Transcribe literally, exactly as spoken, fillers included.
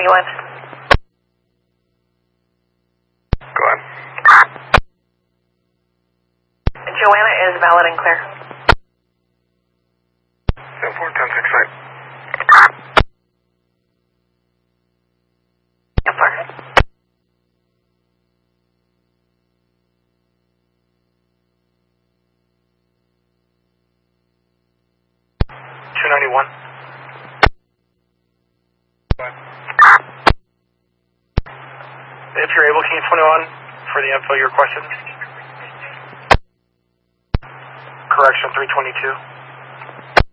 ninety-one. Go ahead. Joanna is valid and clear. seven four ten six site. Yes, sir. two ninety-one. If you're able, can you twenty-one for the info you're requesting? Correction three twenty-two.